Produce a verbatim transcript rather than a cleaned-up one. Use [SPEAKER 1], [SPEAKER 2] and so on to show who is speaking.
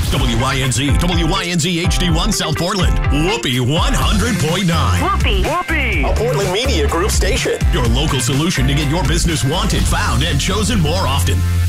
[SPEAKER 1] W Y N Z, W Y N Z H D one South Portland. Whoopee one hundred point nine.
[SPEAKER 2] Whoopee. Whoopee.
[SPEAKER 1] A Portland Media Group station. Your local solution to get your business wanted, found, and chosen more often.